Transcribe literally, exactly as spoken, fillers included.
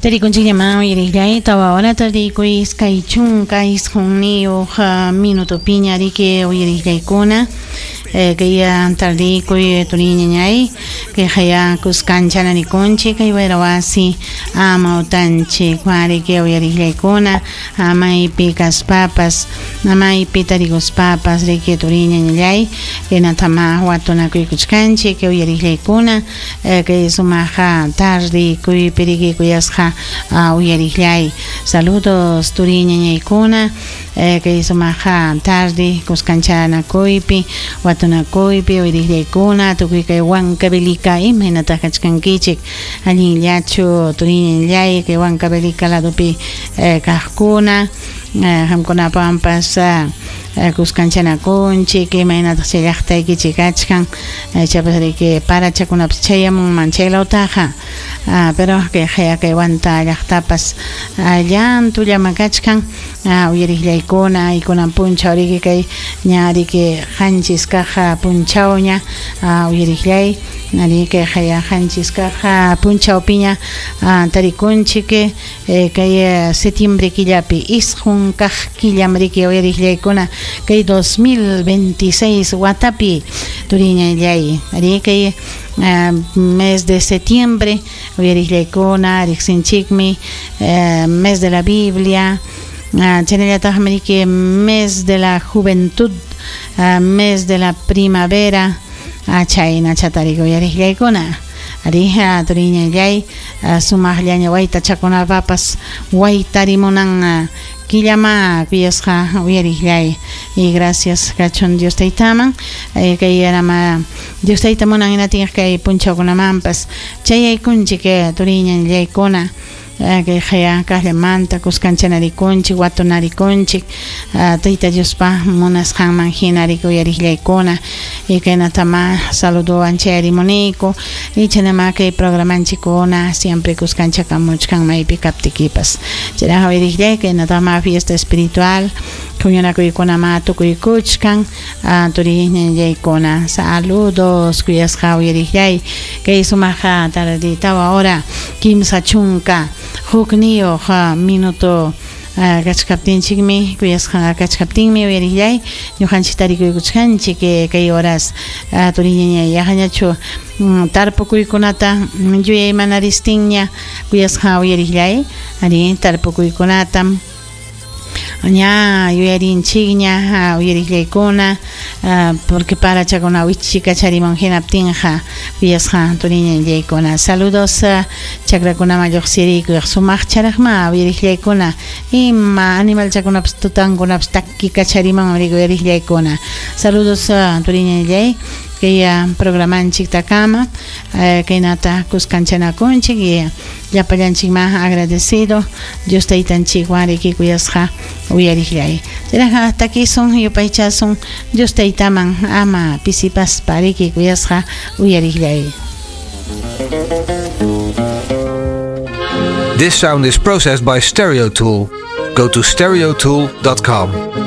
Tari kunchi ma iriglai tawa ora tari kuis kai chung kai schoni o minuto piña rike o iriglai kona que ya tardi kui turiña ñai que haya kus kanchana ni konchi que iba wasi ama utanchi kwari que o iriglai kona ama ipikas papas ama ipitarigos papas rike turiña ñai que natama watona kui kuchkanchi que o iriglai kona que sumaja tardi kui perigi kuyasja a uyariglai. Saludos turiña ñaikuna eh, que hizo maja tarde kuskanchana koipi watuna koipi uyariglai kuna tukuika huancabelica imena takachkankichik allin llacho turiña llai que huancabelica la dupi eh, kahkuna eh, hamkuna pampas eh, kuskanchana konchi que imena takchayakta ikichikachkan eh, chapasari que para chakuna chayamun manchela utaja ah, pero que haya que aguanta las tapas allá tu llama cachcan ah uyariglai kona y con puncha origi que ñari que hanchis caja punchaoña ah uyariglai nari que haya hanchis caja puncha opiña ah tariconchi que que septiembre killapi ishun kaj killamri que uyariglai kona que dos mil veintiséis watapi turiña llai nari que Uh, mes de septiembre, Uyariglekona, Rixinchikmi, uh, mes de la Biblia, uh, mes de la juventud, uh, mes de la primavera, Chaina Chatarigo Uyariglekona. Arija turiña yai sumahllaña waita chakuna papas waitarimunan killama kuyasqa uyariglay y gracias kachon Dios taitaman kay yarama Dios taitamunan inatin kay punchakunamampas chayaykunchi que turiña yaykuna que haya kahlemanta kuskanchana riconchi watona riconchi tita Diospa monas hamman hinari kuyariglekona y que natama saludo ancheri monico y chenema que programanchikona siempre kuskancha kamuchkan maypi kaptikipas chera uyarigle que natama fiesta espiritual kuñana kuykuna matu kuykuchkan turiña yaykona saludos kuyasqa uyariglay que isumaja tardita ahora kimsa chunka hukniyo ha minuto kachkaptinchikmi kuyasqa kachkaptinmi uyariglay ñuqanchitari kuykuchkanchik que kay horas turiña yajañachu tarpukuykunata yuyay manaristinña kuyasqa uyariglay ari tarpukuykunata ña yuyarinchikña uyariglekuna porque para chakuna wichika charimon hinaptinja kuyasqa turiña yaykuna saludos chakrakuna mayoqsiri kuyaq sumaq charaqma uyariglekuna ima animal chakunapas tutankunapas takkika charimon uyariglekuna saludos turiña yay que ya programanchik takama que nata kuskanchana konchik y ya payanchik más agradecido Dios taitanchik wari que kuyasqa uyariglay será hasta aquí son yo paichason Dios taitaman ama pisipas pari que kuyasqa uyariglay. This sound is processed by Stereo Tool. Go to stereo tool dot com.